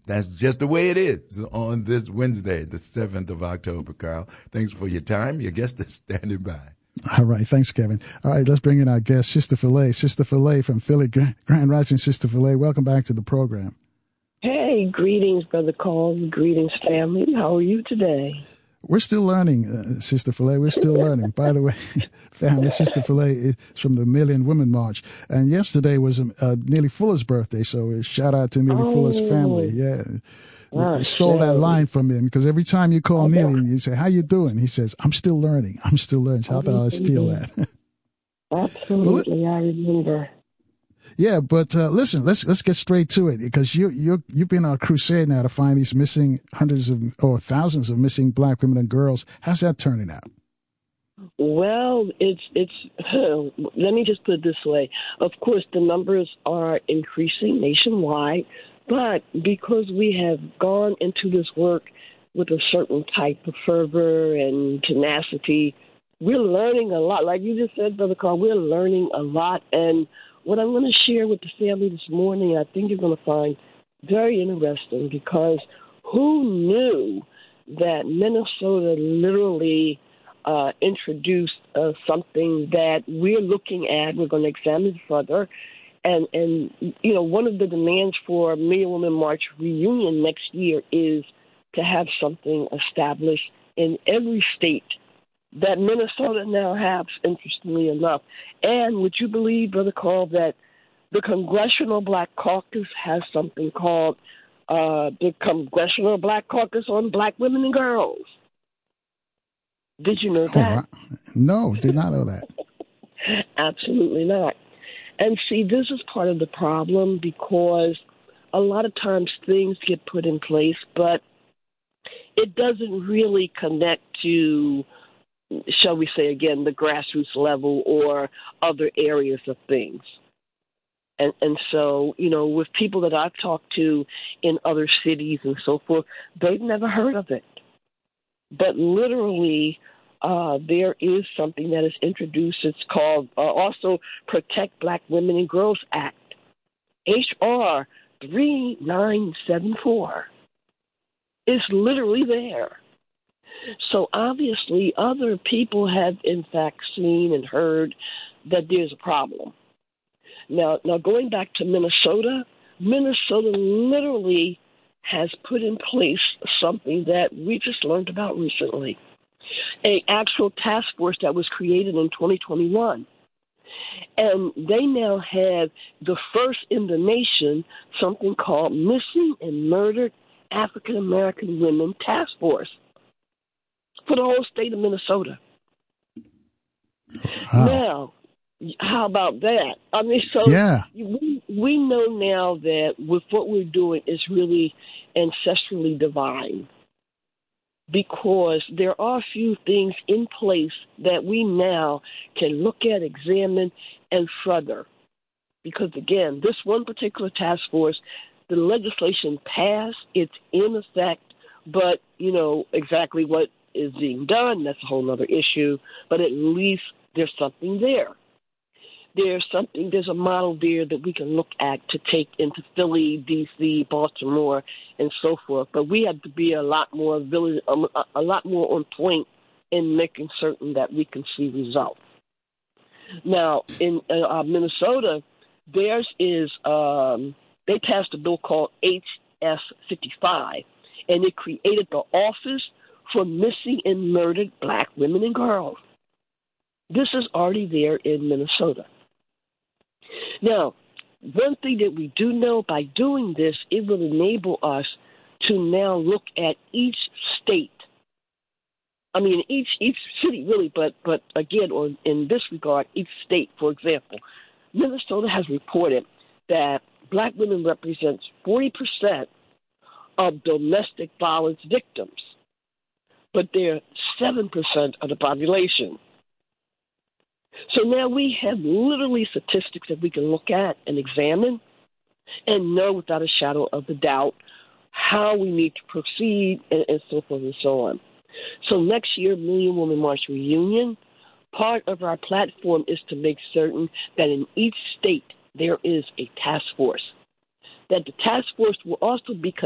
That's just the way it is on this Wednesday, the 7th of October, Carl. Thanks for your time. Your guest is standing by. All right. Thanks, Kevin. All right. Let's bring in our guest, Sister Filet. Sister Filet from Philly. Grand Rising, Sister Filet. Welcome back to the program. Hey, greetings, Brother Carl. Greetings, family. How are you today? We're still learning, Sister Filet. We're still learning. By the way, family, Sister Filet is from the Million Women March. And yesterday was Neely Fuller's birthday, so shout out to Neely Fuller's family. Yeah. We stole that line from him because every time you call Neely and you say, how you doing? He says, I'm still learning. I'm still learning. How thought I'd steal that. Absolutely, I remember. Yeah, but listen, let's get straight to it because you've been on a crusade now to find these missing hundreds of or thousands of missing Black women and girls. How's that turning out? Well, it's let me just put it this way. Of course, the numbers are increasing nationwide, but because we have gone into this work with a certain type of fervor and tenacity, we're learning a lot. Like you just said, Brother Carl, we're learning a lot. And what I'm going to share with the family this morning, I think you're going to find very interesting because who knew that Minnesota literally introduced something that we're looking at, we're going to examine further. And you know, one of the demands for Million Women March reunion next year is to have something established in every state that Minnesota now has, interestingly enough. And would you believe, Brother Carl, that the Congressional Black Caucus has something called the Congressional Black Caucus on Black Women and Girls? Did you know that? No, did not know that. Absolutely not. And see, this is part of the problem because a lot of times things get put in place, but it doesn't really connect to, shall we say again, the grassroots level or other areas of things. And so, you know, with people that I've talked to in other cities and so forth, they've never heard of it. But literally, there is something that is introduced. It's called also Protect Black Women and Girls Act, H.R. 3974. It's literally there. So obviously other people have in fact seen and heard that there's a problem. Now going back to Minnesota literally has put in place something that we just learned about recently, an actual task force that was created in 2021. And they now have the first in the nation, something called Missing and Murdered African American Women Task Force for the whole state of Minnesota. Wow. Now, how about that? I mean, so yeah. We know now that with what we're doing is really ancestrally divine because there are a few things in place that we now can look at, examine, and further. Because, again, this one particular task force, the legislation passed, it's in effect, but, you know, exactly what is being done, that's a whole other issue, but at least there's something there. There's a model there that we can look at to take into Philly, D.C., Baltimore, and so forth. But we have to be a lot more on point in making certain that we can see results. Now, in Minnesota, theirs is they passed a bill called HS 55, and it created the Office for Missing and Murdered Black Women and Girls. This is already there in Minnesota. Now, one thing that we do know by doing this, it will enable us to now look at each state. I mean, each city really, but again, in this regard, each state, for example, Minnesota has reported that Black women represent 40% of domestic violence victims, but they're 7% of the population. So now we have literally statistics that we can look at and examine and know without a shadow of a doubt how we need to proceed and so forth and so on. So next year, Million Women March Reunion, part of our platform is to make certain that in each state there is a task force, that the task force will also be